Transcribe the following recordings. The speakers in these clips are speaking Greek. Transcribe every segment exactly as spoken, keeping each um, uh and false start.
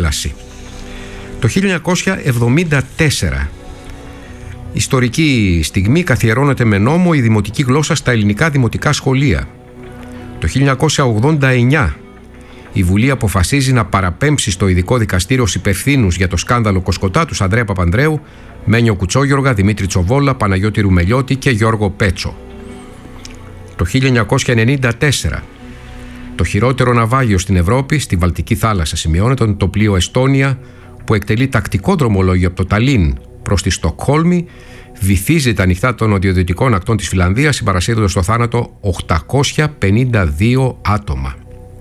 κόλαση. Το χίλια εννιακόσια εβδομήντα τέσσερα, ιστορική στιγμή, καθιερώνεται με νόμο η δημοτική γλώσσα στα ελληνικά δημοτικά σχολεία. Το χίλια εννιακόσια ογδόντα εννιά, η Βουλή αποφασίζει να παραπέμψει στο ειδικό δικαστήριο ως υπευθύνους για το σκάνδαλο Κοσκοτά τους Ανδρέα Παπανδρέου, Μένιο Κουτσόγιοργα, Δημήτρη Τσοβόλα, Παναγιώτη Ρουμελιώτη και Γιώργο Πέτσο. Το χίλια εννιακόσια ενενήντα τέσσερα, το χειρότερο ναυάγιο στην Ευρώπη, στη Βαλτική θάλασσα σημειώνεται, το πλοίο Εστόνια, που εκτελεί τακτικό δρομολόγιο από το Ταλίν προς τη Στοκχόλμη, βυθίζει τα ανοιχτά των νοτιοδυτικών ακτών της Φιλανδίας, συμπαρασύροντας στο θάνατο οκτακόσια πενήντα δύο άτομα.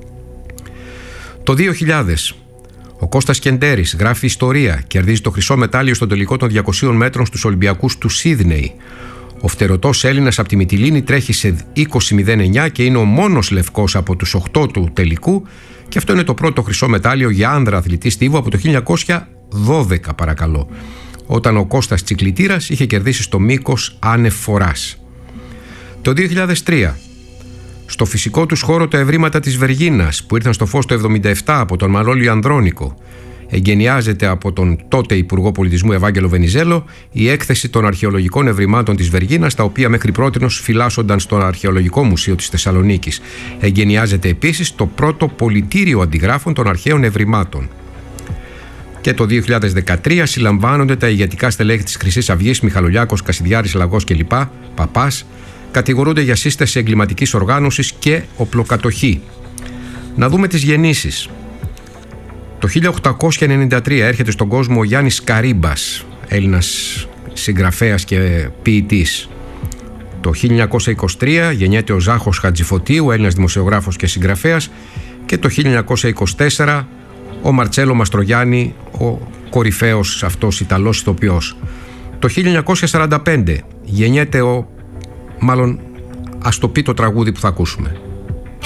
Το δύο χιλιάδες, ο Κώστας Κεντέρης γράφει ιστορία, κερδίζει το χρυσό μετάλλιο στον τελικό των διακοσίων μέτρων στους Ολυμπιακούς του Σίδνεϊ. Ο φτερωτός Έλληνας από τη Μυτιλήνη τρέχει σε είκοσι μηδέν εννιά και είναι ο μόνος λευκός από τους οκτώ του τελικού, και αυτό είναι το πρώτο χρυσό μετάλλιο για άνδρα αθλητή στίβου από το χίλια εννιακόσια δώδεκα, παρακαλώ, όταν ο Κώστας Τσικλητήρας είχε κερδίσει στο μήκος άνευ φοράς. Το δύο χιλιάδες τρία, στο φυσικό τους χώρο τα ευρήματα της Βεργίνας που ήρθαν στο φως το εβδομήντα επτά από τον Μανώλη Ανδρώνικο, εγκαινιάζεται από τον τότε Υπουργό Πολιτισμού Ευάγγελο Βενιζέλο η έκθεση των αρχαιολογικών ευρημάτων της Βεργίνας, τα οποία μέχρι πρότινος φυλάσσονταν στο Αρχαιολογικό Μουσείο της Θεσσαλονίκης. Εγκαινιάζεται επίσης το πρώτο πολιτήριο αντιγράφων των αρχαίων ευρημάτων. Και το δύο χιλιάδες δεκατρία συλλαμβάνονται τα ηγετικά στελέχη της Χρυσής Αυγής, Μιχαλολιάκος, Κασιδιάρης, Λαγός κλπ. Παπάς, κατηγορούνται για σύσταση εγκληματικής οργάνωσης και οπλοκατοχή. Να δούμε τις γεννήσεις. Το χίλια οκτακόσια ενενήντα τρία έρχεται στον κόσμο ο Γιάννης Καρύμπας, Έλληνας συγγραφέας και ποιητής. Το χίλια εννιακόσια είκοσι τρία γεννιέται ο Ζάχος Χατζηφωτίου, Έλληνας δημοσιογράφος και συγγραφέας, και το χίλια εννιακόσια είκοσι τέσσερα ο Μαρτσέλο Μαστρογιάννη, ο κορυφαίος αυτός Ιταλός ηθοποιός. Το χίλια εννιακόσια σαράντα πέντε γεννιέται ο, μάλλον ας το πει το τραγούδι που θα ακούσουμε.